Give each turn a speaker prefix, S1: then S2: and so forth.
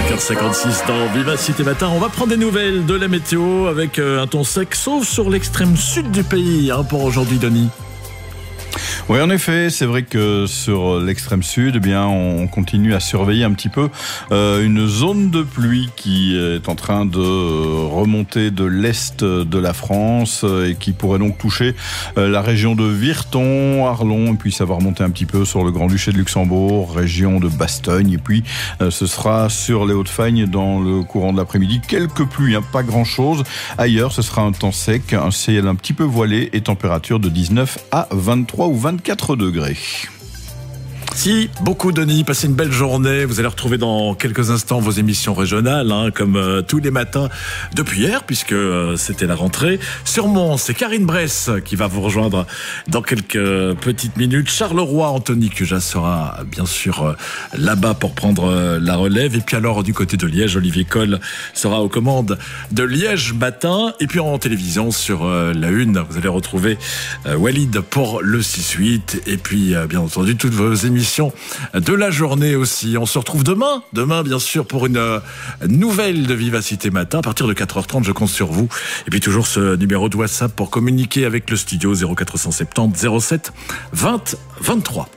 S1: 5h56 dans Vivacité Matin. On va prendre des nouvelles de la météo avec un temps sec, sauf sur l'extrême sud du pays pour aujourd'hui, Denis.
S2: Oui, en effet, c'est vrai que sur l'extrême sud, eh bien, on continue à surveiller un petit peu une zone de pluie qui est en train de remonter de l'est de la France et qui pourrait donc toucher la région de Virton, Arlon, et puis ça va remonter un petit peu sur le Grand-Duché de Luxembourg, région de Bastogne, et puis ce sera sur les Hauts-de-Fagne dans le courant de l'après-midi. Quelques pluies, pas grand-chose. Ailleurs, ce sera un temps sec, un ciel un petit peu voilé et température de 19 à 23 ou 24 degrés.
S1: Si, beaucoup Denis, passez une belle journée. Vous allez retrouver dans quelques instants vos émissions régionales, comme tous les matins depuis hier, puisque c'était la rentrée. Sur Mons, c'est Karine Bress qui va vous rejoindre dans quelques petites minutes. Charleroi, Anthony Cujas sera bien sûr là-bas pour prendre la relève. Et puis alors du côté de Liège, Olivier Coll sera aux commandes de Liège Matin. Et puis en télévision sur la Une, vous allez retrouver Walid pour le 6-8. Et puis bien entendu toutes vos émissions de la journée aussi. On se retrouve demain bien sûr pour une nouvelle de Vivacité Matin à partir de 4h30, je compte sur vous. Et puis toujours ce numéro de WhatsApp pour communiquer avec le studio 0470 07 20 23.